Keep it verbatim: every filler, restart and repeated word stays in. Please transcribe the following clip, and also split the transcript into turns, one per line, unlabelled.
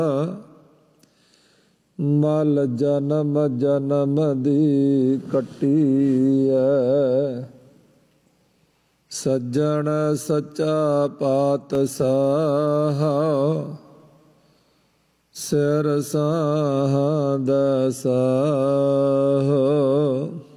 ਮਲ ਜਨਮ ਜਨਮ ਦੀ ਕੱਟੀ ਐ। ਸੱਜਣ ਸੱਚਾ ਪਾਤਸ਼ਾਹ ਸਿਰ ਸਾਹ ਦਸਾਹ।